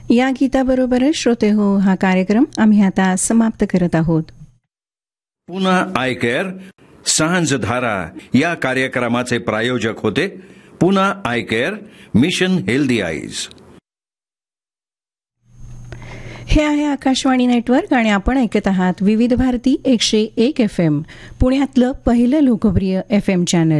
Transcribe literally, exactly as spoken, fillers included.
या गीताबरोबरच श्रोते हो हा कार्यक्रम आम्ही आता समाप्त करत आहोत. पुन्हा आय केअर सांझधारा या कार्यक्रमाचे प्रायोजक होते पुन्हा I care mission healthy eyes. हे आहे आकाशवाणी नेटवर्क आणि आपण ऐकत आहात विविध भारती एकशे एक एफ एम, पुण्यातलं पहिलं लोकप्रिय एफ एम चॅनल.